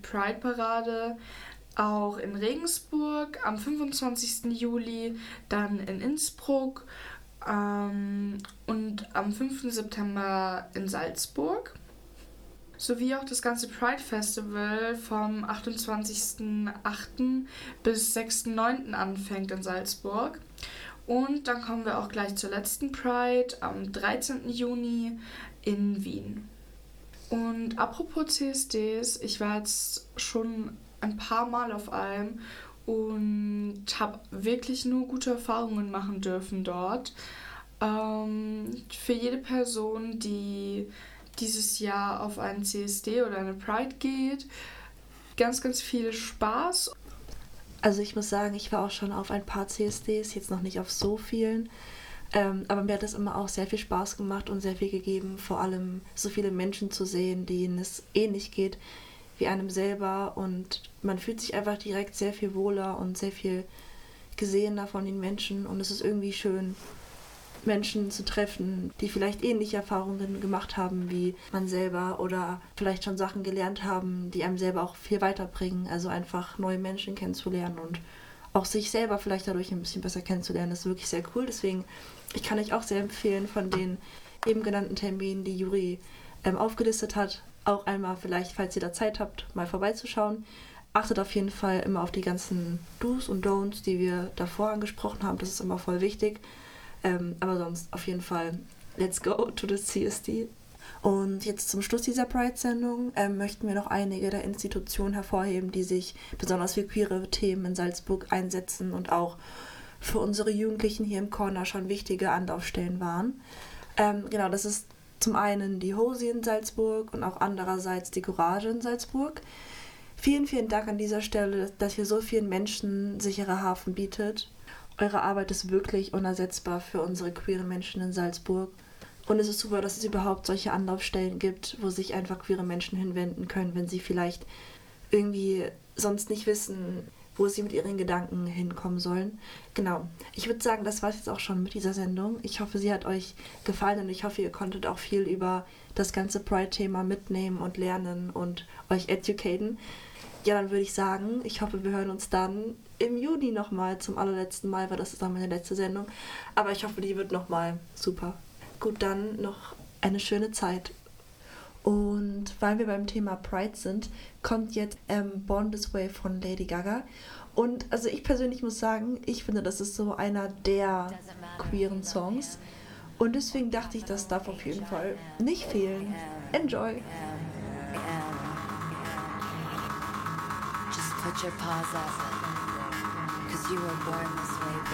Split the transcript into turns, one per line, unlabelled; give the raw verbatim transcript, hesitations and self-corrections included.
Pride-Parade auch in Regensburg am fünfundzwanzigsten Juli, dann in Innsbruck ähm, und am fünften September in Salzburg. Sowie auch das ganze Pride Festival vom achtundzwanzigsten achten bis sechsten neunten anfängt in Salzburg. Und dann kommen wir auch gleich zur letzten Pride am dreizehnten Juni in Wien. Und apropos C S Ds, ich war jetzt schon ein paar Mal auf einem und habe wirklich nur gute Erfahrungen machen dürfen dort. Ähm, für jede Person, die dieses Jahr auf einen C S D oder eine Pride geht, ganz, ganz viel Spaß.
Also ich muss sagen, ich war auch schon auf ein paar C S Ds, jetzt noch nicht auf so vielen. Ähm, aber mir hat das immer auch sehr viel Spaß gemacht und sehr viel gegeben, vor allem so viele Menschen zu sehen, denen es ähnlich geht wie einem selber. Und man fühlt sich einfach direkt sehr viel wohler und sehr viel gesehener von den Menschen. Und es ist irgendwie schön, Menschen zu treffen, die vielleicht ähnliche Erfahrungen gemacht haben wie man selber oder vielleicht schon Sachen gelernt haben, die einem selber auch viel weiterbringen. Also einfach neue Menschen kennenzulernen und auch sich selber vielleicht dadurch ein bisschen besser kennenzulernen, ist wirklich sehr cool. Deswegen, ich kann euch auch sehr empfehlen, von den eben genannten Terminen, die Juri ähm, aufgelistet hat, auch einmal vielleicht, falls ihr da Zeit habt, mal vorbeizuschauen. Achtet auf jeden Fall immer auf die ganzen Do's und Don'ts, die wir davor angesprochen haben. Das ist immer voll wichtig. Ähm, aber sonst auf jeden Fall, let's go to the C S D. Und jetzt zum Schluss dieser Pride-Sendung ähm, möchten wir noch einige der Institutionen hervorheben, die sich besonders für queere Themen in Salzburg einsetzen und auch für unsere Jugendlichen hier im Corner schon wichtige Anlaufstellen waren. Ähm, genau, das ist zum einen die Hosi in Salzburg und auch andererseits die Courage in Salzburg. Vielen, vielen Dank an dieser Stelle, dass ihr so vielen Menschen sichere Hafen bietet. Eure Arbeit ist wirklich unersetzbar für unsere queeren Menschen in Salzburg. Und es ist super, dass es überhaupt solche Anlaufstellen gibt, wo sich einfach queere Menschen hinwenden können, wenn sie vielleicht irgendwie sonst nicht wissen, wo sie mit ihren Gedanken hinkommen sollen. Genau. Ich würde sagen, das war es jetzt auch schon mit dieser Sendung. Ich hoffe, sie hat euch gefallen und ich hoffe, ihr konntet auch viel über das ganze Pride-Thema mitnehmen und lernen und euch educaten. Ja, dann würde ich sagen, ich hoffe, wir hören uns dann im Juni nochmal zum allerletzten Mal, weil das ist dann meine letzte Sendung. Aber ich hoffe, die wird nochmal super. Gut, dann noch eine schöne Zeit. Und weil wir beim Thema Pride sind, kommt jetzt ähm, Born This Way von Lady Gaga. Und also ich persönlich muss sagen, ich finde, das ist so einer der queeren Songs. Und deswegen dachte ich, das darf auf jeden Fall nicht fehlen. Enjoy!
Put your paws up, cause you were born this way.